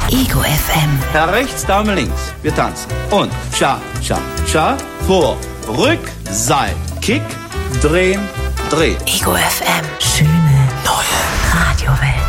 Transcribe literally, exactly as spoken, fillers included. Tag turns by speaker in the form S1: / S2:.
S1: Ego F M.
S2: Herr rechts, Dame links. Wir tanzen. Und Cha, Cha, Cha. Vor, Rück, Seit, Kick, drehen, drehen.
S1: Ego F M. Schöne neue Radiowelt.